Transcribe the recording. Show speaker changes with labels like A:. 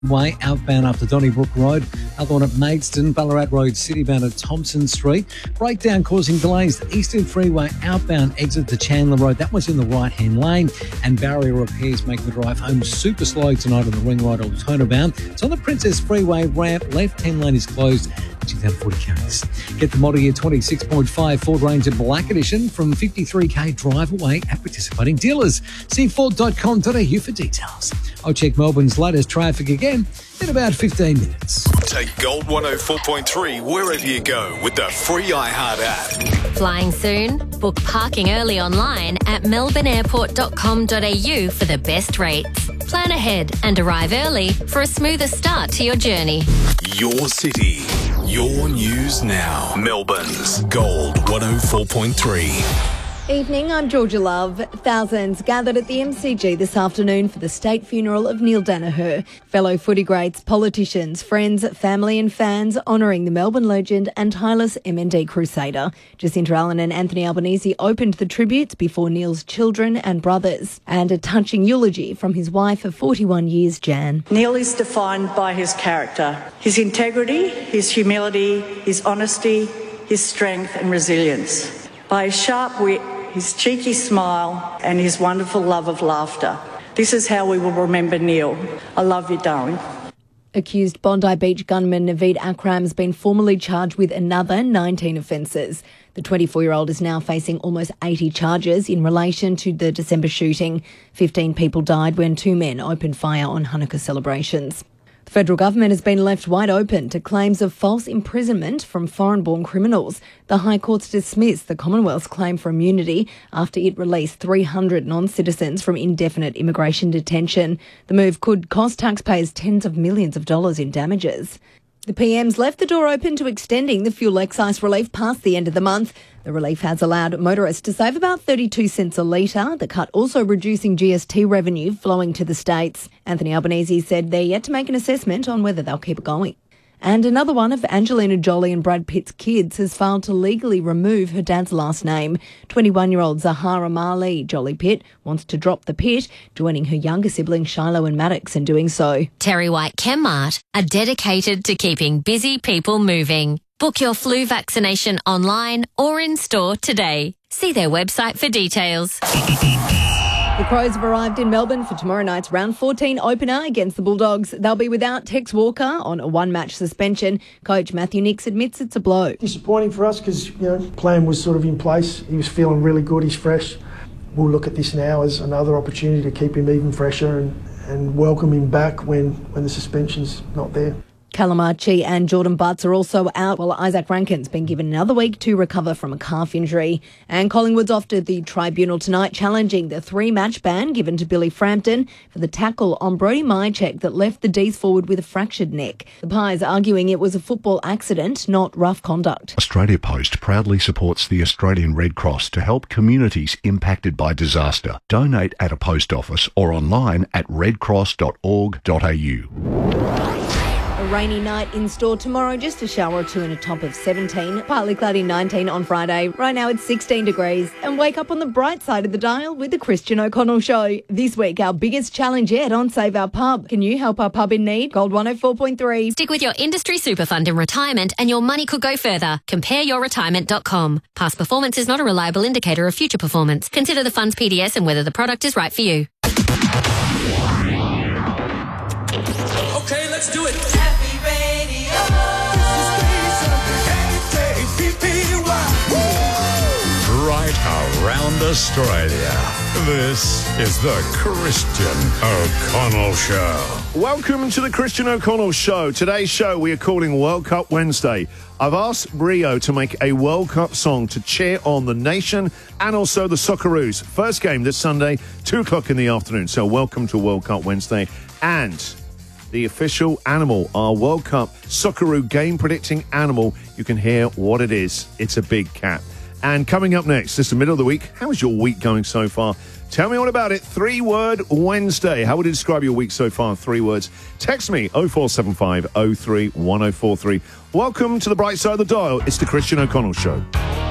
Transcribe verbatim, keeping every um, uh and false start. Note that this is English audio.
A: Way outbound up to Donnybrook Road, other one at Maidstone, Ballarat Road, citybound at Thompson Street. Breakdown causing delays. The Eastern Freeway outbound exit to Chandler Road, that was in the right-hand lane, and barrier repairs make the drive home super slow tonight on the Ring Road alternative bound. It's on the Princess Freeway ramp, left-hand lane is closed. Down forty k's. Get the model year twenty-six point five Ford Ranger Black Edition from fifty-three k drive away at participating dealers. See ford dot com dot a u for details. I'll check Melbourne's latest traffic again in about fifteen minutes.
B: Take Gold one oh four point three wherever you go with the free iHeart app.
C: Flying soon? Book parking early online at melbourne airport dot com dot a u for the best rates. Plan ahead and arrive early for a smoother start to your journey.
B: Your city, your news now. Melbourne's Gold one oh four point three.
D: Evening, I'm Georgia Love. Thousands gathered at the M C G this afternoon for the state funeral of Neil Daniher. Fellow footy greats, politicians, friends, family and fans honouring the Melbourne legend and tireless M N D crusader. Jacinta Allen and Anthony Albanese opened the tributes before Neil's children and brothers, and a touching eulogy from his wife of forty-one years, Jan.
E: Neil is defined by his character, his integrity, his humility, his honesty, his strength and resilience. By his sharp wit, his cheeky smile and his wonderful love of laughter. This is how we will remember Neil. I love you, darling.
D: Accused Bondi Beach gunman Naveed Akram has been formally charged with another nineteen offences. The twenty-four-year-old is now facing almost eighty charges in relation to the December shooting. fifteen people died when two men opened fire on Hanukkah celebrations. The federal government has been left wide open to claims of false imprisonment from foreign-born criminals. The High Court's dismissed the Commonwealth's claim for immunity after it released three hundred non-citizens from indefinite immigration detention. The move could cost taxpayers tens of millions of dollars in damages. The P M's left the door open to extending the fuel excise relief past the end of the month. The relief has allowed motorists to save about thirty-two cents a litre, the cut also reducing G S T revenue flowing to the states. Anthony Albanese said they're yet to make an assessment on whether they'll keep it going. And another one of Angelina Jolie and Brad Pitt's kids has filed to legally remove her dad's last name. twenty-one-year-old Zahara Marley Jolie Pitt wants to drop the Pitt, joining her younger siblings Shiloh and Maddox in doing so.
C: Terry White Chemmart are dedicated to keeping busy people moving. Book your flu vaccination online or in store today. See their website for details.
D: The Crows have arrived in Melbourne for tomorrow night's round fourteen opener against the Bulldogs. They'll be without Tex Walker on a one-match suspension. Coach Matthew Nicks admits it's a blow.
F: Disappointing for us because, you know, plan was sort of in place. He was feeling really good, he's fresh. We'll look at this now as another opportunity to keep him even fresher and, and welcome him back when, when the suspension's not there.
D: Callum Archie and Jordan Butts are also out, while Isaac Rankin's been given another week to recover from a calf injury. And Collingwood's off to the tribunal tonight, challenging the three-match ban given to Billy Frampton for the tackle on Brody Mychek that left the D's forward with a fractured neck. The Pies arguing it was a football accident, not rough conduct.
G: Australia Post proudly supports the Australian Red Cross to help communities impacted by disaster. Donate at a post office or online at red cross dot org dot a u.
D: A rainy night in store tomorrow, just a shower or two and a top of seventeen. Partly cloudy nineteen on Friday. Right now it's sixteen degrees. And wake up on the bright side of the dial with the Christian O'Connell Show. This week, our biggest challenge yet on Save Our Pub. Can you help our pub in need? Gold one oh four point three.
C: Stick with your industry super fund in retirement and your money could go further. compare your retirement dot com. Past performance is not a reliable indicator of future performance. Consider the fund's P D S and whether the product is right for you.
H: Okay, let's do it.
I: Happy Radio.
H: Right around Australia. This is the Christian O'Connell Show.
J: Welcome to the Christian O'Connell Show. Today's show we are calling World Cup Wednesday. I've asked Rio to make a World Cup song to cheer on the nation and also the Socceroos. First game this Sunday, two o'clock in the afternoon. So welcome to World Cup Wednesday. And the official animal, our World Cup Socceroo game predicting animal. You can hear what it is. It's a big cat. And coming up next, this is the middle of the week. How is your week going so far? Tell me all about it. Three-word Wednesday. How would you describe your week so far? Three words. Text me oh four seven five oh three one oh four three. Welcome to the bright side of the dial. It's the Christian O'Connell Show.